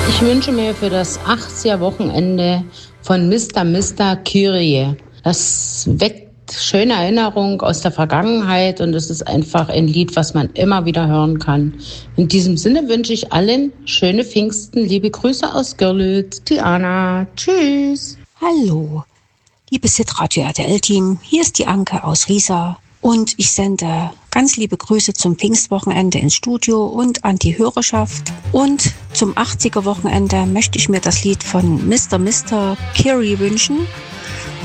Ich wünsche mir für das 80er-Wochenende von Mr. Kyrie. Das weckt schöne Erinnerungen aus der Vergangenheit und es ist einfach ein Lied, was man immer wieder hören kann. In diesem Sinne wünsche ich allen schöne Pfingsten. Liebe Grüße aus Görlitz. Diana. Tschüss. Hallo, liebes Hitradio RTL-Team. Hier ist die Anke aus Riesa. Und ich sende ganz liebe Grüße zum Pfingstwochenende ins Studio und an die Hörerschaft. Und zum 80er-Wochenende möchte ich mir das Lied von Mr. Kyrie wünschen.